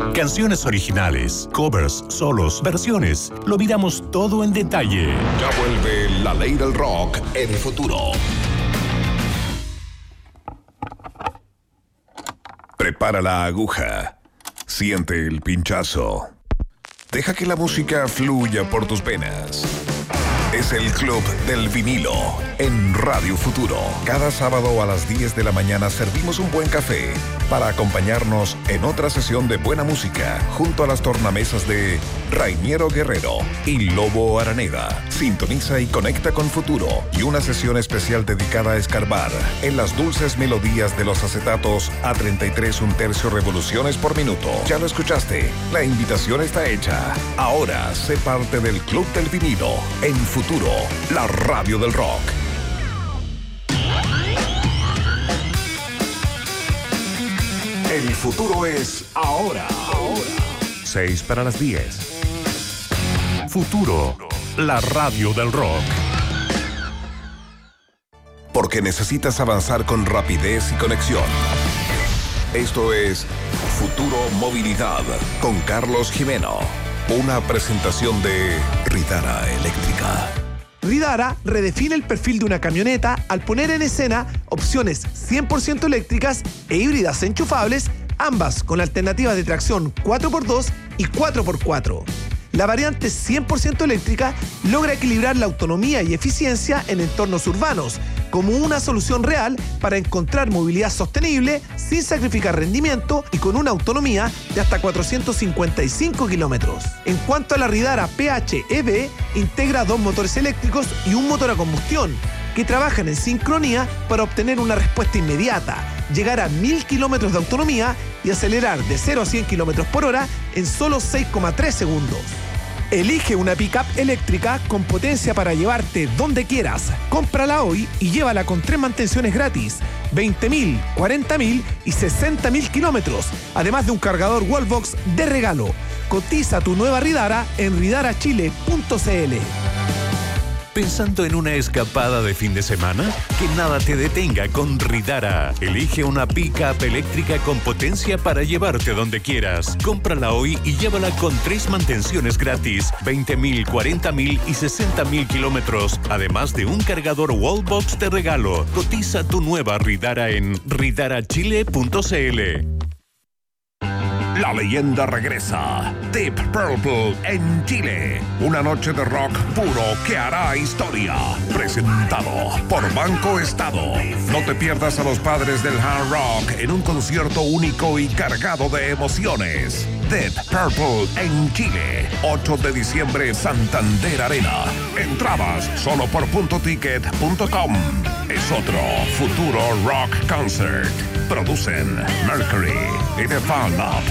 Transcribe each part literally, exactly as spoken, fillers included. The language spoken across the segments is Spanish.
Canciones originales, covers, solos, versiones. Lo miramos todo en detalle. Ya vuelve la ley del rock en Futuro. Prepara la aguja. Siente el pinchazo. Deja que la música fluya por tus venas. Es el Club del Vinilo en Radio Futuro. Cada sábado a las diez de la mañana servimos un buen café para acompañarnos en otra sesión de buena música junto a las tornamesas de Rainiero Guerrero y Lobo Araneda. Sintoniza y conecta con Futuro y una sesión especial dedicada a escarbar en las dulces melodías de los acetatos a treinta y tres un tercio revoluciones por minuto. Ya lo escuchaste, la invitación está hecha. Ahora sé parte del Club del Vinilo en Futuro. Futuro, la radio del rock. El futuro es ahora. Ahora. seis para las diez. Futuro, la radio del rock. Porque necesitas avanzar con rapidez y conexión. Esto es Futuro Movilidad con Carlos Jimeno. Una presentación de Ridara Eléctrica. Ridara redefine el perfil de una camioneta al poner en escena opciones cien por ciento eléctricas e híbridas enchufables, ambas con alternativas de tracción cuatro por dos y cuatro por cuatro. La variante cien por ciento eléctrica logra equilibrar la autonomía y eficiencia en entornos urbanos como una solución real para encontrar movilidad sostenible sin sacrificar rendimiento y con una autonomía de hasta cuatrocientos cincuenta y cinco kilómetros. En cuanto a la Ridara P H E V, integra dos motores eléctricos y un motor a combustión que trabajan en sincronía para obtener una respuesta inmediata, llegar a mil kilómetros de autonomía y acelerar de cero a cien kilómetros por hora en solo seis coma tres segundos. Elige una pickup eléctrica con potencia para llevarte donde quieras. Cómprala hoy y llévala con tres mantenciones gratis, veinte mil, cuarenta mil y sesenta mil kilómetros, además de un cargador Wallbox de regalo. Cotiza tu nueva Ridara en ridara chile punto c l. ¿Pensando en una escapada de fin de semana? Que nada te detenga con Ridara. Elige una pick-up eléctrica con potencia para llevarte donde quieras. Cómprala hoy y llévala con tres mantenciones gratis, veinte mil, cuarenta mil y sesenta mil kilómetros, además de un cargador Wallbox de regalo. Cotiza tu nueva Ridara en ridara chile punto c l. La leyenda regresa. Deep Purple en Chile. Una noche de rock puro que hará historia. Presentado por Banco Estado. No te pierdas a los padres del hard rock en un concierto único y cargado de emociones. Deep Purple en Chile. ocho de diciembre, Santander Arena. Entradas solo por punto ticket punto com. Es otro Futuro Rock Concert. Producen Mercury y The Fan Up.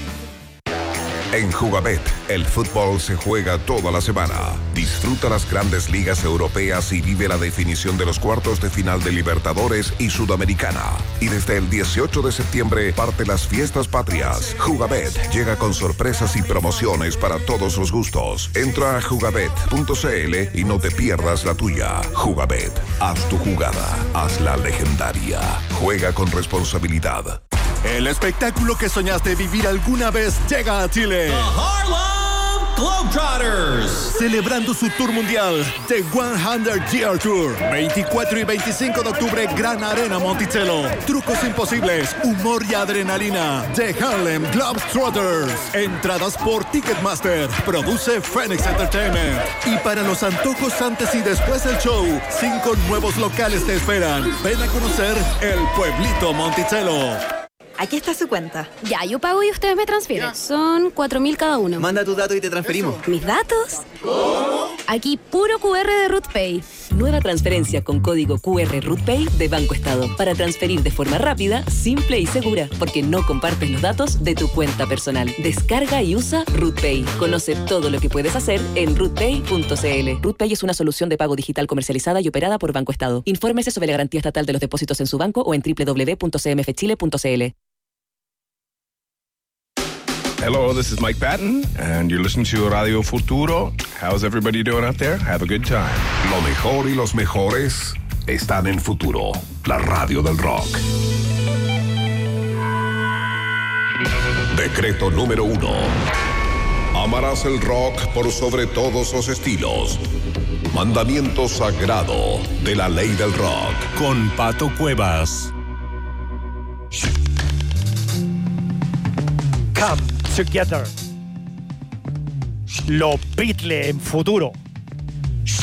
En Jugabet, el fútbol se juega toda la semana. Disfruta las grandes ligas europeas y vive la definición de los cuartos de final de Libertadores y Sudamericana. Y desde el dieciocho de septiembre parte las fiestas patrias. Jugabet llega con sorpresas y promociones para todos los gustos. Entra a jugabet punto c l y no te pierdas la tuya. Jugabet, haz tu jugada, hazla legendaria. Juega con responsabilidad. El espectáculo que soñaste vivir alguna vez llega a Chile. The Harlem Globetrotters. Celebrando su tour mundial, The cien Year Tour. veinticuatro y veinticinco de octubre, Gran Arena Monticello. Trucos imposibles, humor y adrenalina. The Harlem Globetrotters. Entradas por Ticketmaster. Produce Phoenix Entertainment. Y para los antojos antes y después del show, cinco nuevos locales te esperan. Ven a conocer el pueblito Monticello. Aquí está su cuenta. Ya, yo pago y ustedes me transfieren. Ya. Son cuatro mil cada uno. Manda tus datos y te transferimos. ¿Mis datos? ¿Cómo? Aquí puro cu erre de RootPay. Nueva transferencia con código cu erre RootPay de Banco Estado. Para transferir de forma rápida, simple y segura. Porque no compartes los datos de tu cuenta personal. Descarga y usa RootPay. Conoce todo lo que puedes hacer en rootpay punto c l. RootPay es una solución de pago digital comercializada y operada por Banco Estado. Infórmese sobre la garantía estatal de los depósitos en su banco o en doble u doble u doble u punto c m f chile punto c l. Hello, this is Mike Patton, and you're listening to Radio Futuro. How's everybody doing out there? Have a good time. Lo mejor y los mejores están en Futuro, la radio del rock. Decreto número uno. Amarás el rock por sobre todos los estilos. Mandamiento sagrado de la ley del rock. Con Pato Cuevas. Come together. Los Beatles en futuro.